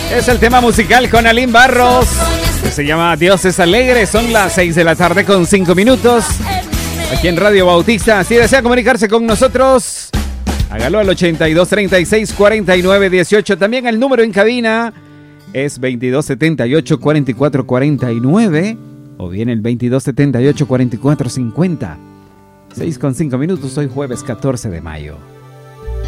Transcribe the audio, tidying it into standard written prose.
Es el tema musical con Alín Barros, que se llama Dios es alegre. Son las 6 de la tarde con 5 minutos. Aquí en Radio Bautista. Si desea comunicarse con nosotros, hágalo al 82 36 49 18. También el número en cabina es 22 78 44 49 o bien el 22 78 44 50. 6 con 5 minutos. Hoy jueves 14 de mayo.